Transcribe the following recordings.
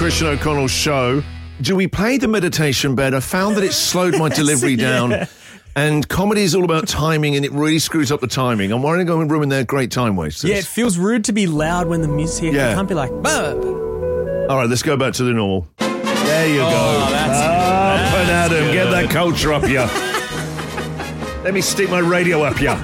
Christian O'Connell show. Do we play the meditation bed? I found that it slowed my delivery down. And comedy is all about timing, and it really screws up the timing. I'm worried I'm going to ruin their great time wasters. Yeah, it feels rude to be loud when the music's here. Yeah. You can't be like, burp. All right, let's go back to the normal. There you go. That's Up and Adam, good. get that culture up here. Let me stick my radio up here.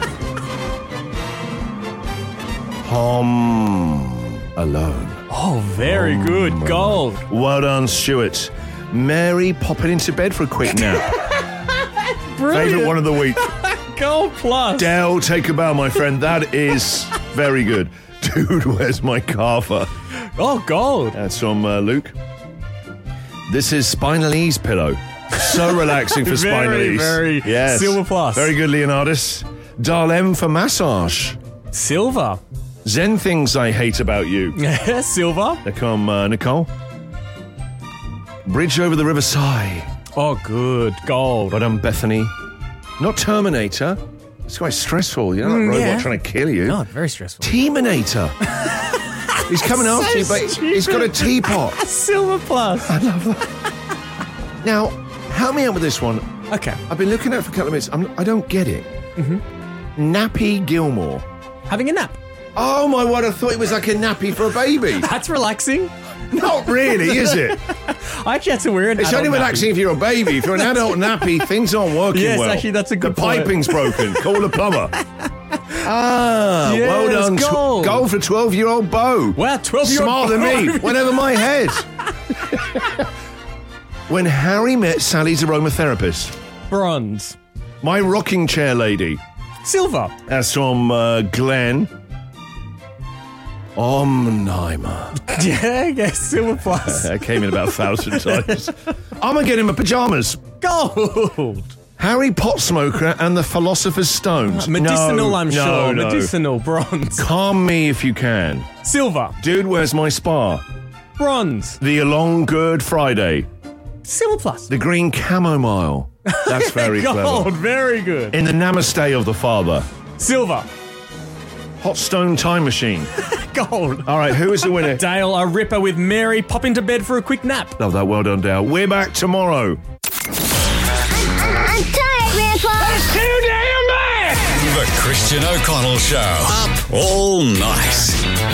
Home alone. Oh, very good. Gold. Well done, Stuart. Mary popping into bed for a quick nap. Brilliant. Favourite one of the week. Gold plus. Dell, take a bow, my friend. That is very good. Dude, where's my carver? Oh, gold. That's from Luke. This is Spinal Ease pillow. So relaxing for Spinal Very, Ease. very Yes. silver plus. Very good, Leonardus. Dial M for massage. Silver. Zen things I hate about you. Silver. There come Nicole. Bridge over the River Sigh. Oh, good. Gold. But Bethany. Not Terminator. It's quite stressful. You know, that robot yeah. trying to kill you. No, very stressful. Teaminator. He's coming after you, but he's got a teapot. Silver plus. Now, help me out with this one. Okay. I've been looking at it for a couple of minutes. I don't get it. Nappy Gilmore. Having a nap. Oh my word, I thought it was like a nappy for a baby. That's relaxing. Not really, is it? Actually, that's a weird. It's only relaxing if you're a baby. If you're an adult nappy, things aren't working Yes, well. actually, that's a good The point. piping's broken. Call a plumber. Well Yes, done. gold. Goal for 12-year-old Bo. Wow, 12-year-old Smarter than me. Went over my head. When Harry met Sally's aromatherapist. Bronze. My rocking chair lady. Silver. That's from Glenn. Omnimer. Yeah, silver plus. That came in about 1,000 times. I'm going to get him a pyjamas. Gold. Harry Potsmoker and the Philosopher's Stones. Medicinal, I'm sure. No. Medicinal. Bronze. Calm me if you can. Silver. Dude, where's my spa? Bronze. The Along Good Friday. Silver plus. The Green Chamomile. That's very Gold. clever. Very good. In the Namaste of the Father. Silver. Hot Stone Time Machine. Gold. All right, who is the winner? Dale, a ripper with Mary. Pop into bed for a quick nap. Love that. Well done, Dale. We're back tomorrow. I'm tired, Grandpa. That's too damn bad! The Christian O'Connell Show. Up all night.